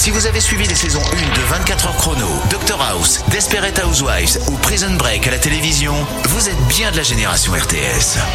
Si vous avez suivi les saisons 1 de 24 heures chrono, Dr House, Desperate Housewives ou Prison Break à la télévision, vous êtes bien de la génération RTS.